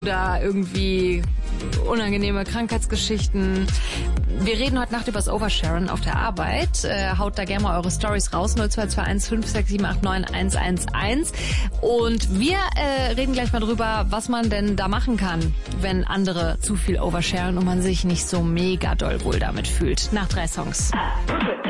oder irgendwie unangenehme Krankheitsgeschichten. Wir reden heute Nacht über das Oversharen auf der Arbeit. Haut da gerne mal eure Stories raus. 0221 56789 111. Und wir reden gleich mal drüber, was man denn da machen kann, wenn andere zu viel oversharen und man sich nicht so mega doll wohl damit fühlt. Nach 3 Songs.